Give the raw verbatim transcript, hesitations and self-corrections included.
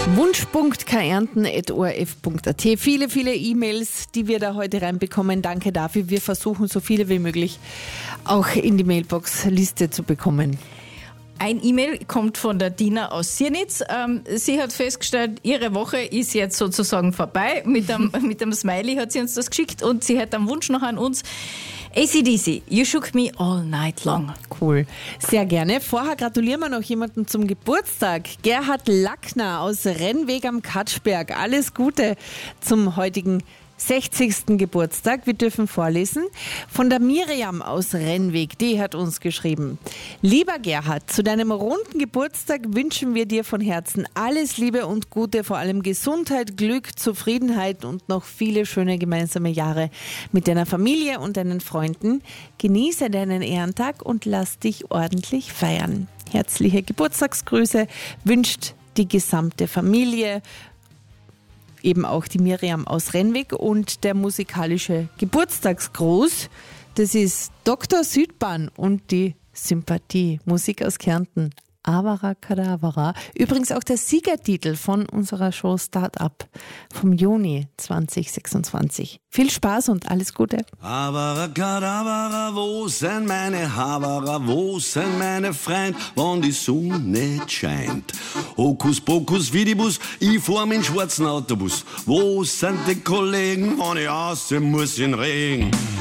Wunsch.k ernten at o r f punkt a t. Viele, viele E-Mails, die wir da heute reinbekommen. Danke dafür. Wir versuchen, so viele wie möglich auch in die Mailbox-Liste zu bekommen. Ein E-Mail kommt von der Dina aus Siernitz. Ähm, sie hat festgestellt, ihre Woche ist jetzt sozusagen vorbei. Mit einem, mit einem Smiley hat sie uns das geschickt und sie hat einen Wunsch noch an uns. A C D C, You Shook Me All Night Long. Cool, sehr gerne. Vorher gratulieren wir noch jemandem zum Geburtstag. Gerhard Lackner aus Rennweg am Katschberg. Alles Gute zum heutigen sechzigsten Geburtstag. Wir dürfen vorlesen. Von der Miriam aus Rennweg, die hat uns geschrieben. Lieber Gerhard, zu deinem runden Geburtstag wünschen wir dir von Herzen alles Liebe und Gute, vor allem Gesundheit, Glück, Zufriedenheit und noch viele schöne gemeinsame Jahre mit deiner Familie und deinen Freunden. Genieße deinen Ehrentag und lass dich ordentlich feiern. Herzliche Geburtstagsgrüße wünscht die gesamte Familie, eben auch die Miriam aus Rennweg, und der musikalische Geburtstagsgruß, das ist Doktor Südbahn und die Sympathie, Musik aus Kärnten. Avara Kadavara. Übrigens auch der Siegertitel von unserer Show Start-up vom Juni zwanzig sechsundzwanzig. Viel Spaß und alles Gute. Avara Kadavara, wo sind meine Havara, wo sind meine Freund, wann die Sonne scheint? Hokus Pokus Vidibus, ich fahr mit schwarzen Autobus. Wo sind die Kollegen, wann ich aussehen muss in Regen?